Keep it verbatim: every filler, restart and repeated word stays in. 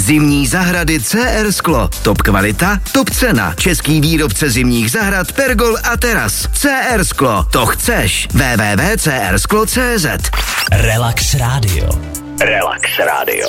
Zimní zahrady C R Sklo. Top kvalita, top cena. Český výrobce zimních zahrad Pergol a teras. C R Sklo. To chceš. w w w tečka c r sklo tečka c z. Relax Radio. Relax Radio.